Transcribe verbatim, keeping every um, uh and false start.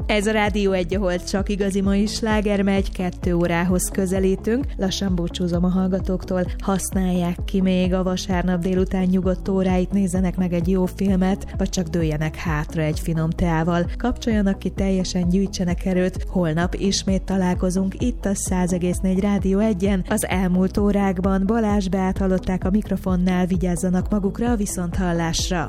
Ez a Rádió egy, ahol csak igazi mai sláger megy, kettő órához közelítünk. Lassan búcsúzom a hallgatóktól, használják ki még a vasárnap délután nyugodt óráit, nézzenek meg egy jó filmet, vagy csak dőljenek hátra egy finom teával. Kapcsoljanak ki teljesen, gyűjtsenek erőt. Holnap ismét találkozunk itt a száz egész négy Rádió egyen. Az elmúlt órákban Balázs Beát hallották a mikrofonnál, vigyázzanak magukra, a viszonthallásra.